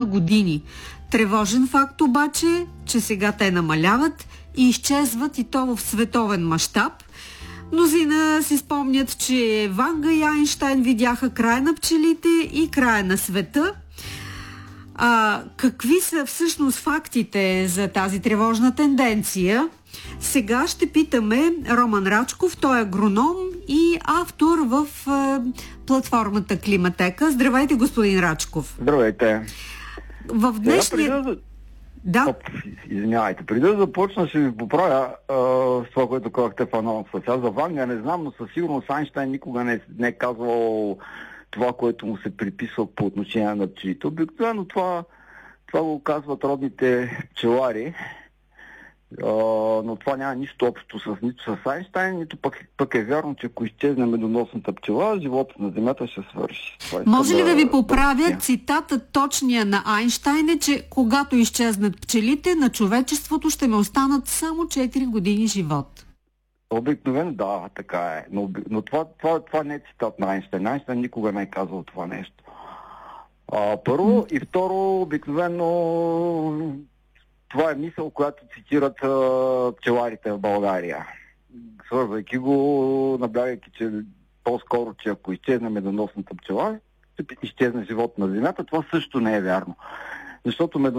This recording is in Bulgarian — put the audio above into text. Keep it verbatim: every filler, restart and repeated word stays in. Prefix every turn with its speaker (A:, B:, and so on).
A: години. Тревожен факт обаче, че сега те намаляват и изчезват, и то в световен мащаб. Мнозина си спомнят, че Ванга и Айнщайн видяха края на пчелите и края на света. А, какви са всъщност фактите за тази тревожна тенденция? Сега ще питаме Роман Рачков, той е агроном и автор в е, платформата Климатека. Здравейте, господин Рачков.
B: Здравейте.
A: В днешния...
B: Да...
A: Да.
B: Оп, извинявайте. Преди да започна, ще ви поправя а, с това, което казахте в анонса. Сега за Ванга не знам, но със сигурност Айнщайн никога не, не е казвал това, което му се приписва по отношение на пчелите. Обикновено това, това го казват родните пчелари. Uh, но това няма нищо общо с нито с Айнщайн, нито пък, пък е вярно, че ако изчезне медоносната пчела, животът на Земята ще свърши.
A: Може ли да, да ви поправя?
B: Да...
A: Цитата точния на Айнщайн е, че когато изчезнат пчелите, на човечеството ще ме останат само четири години живот.
B: Обикновено да, така е. Но, но това, това, това не е цитат на Айнщайн. Айнщайн никога не е казал това нещо. Uh, първо и второ, обикновено това е мисъл, която цитират а, пчеларите в България. Свързвайки го, наблягайки, че по-скоро, че ако изчезне медоносната пчела, ще изчезне живот на Земята. Това също не е вярно. Защото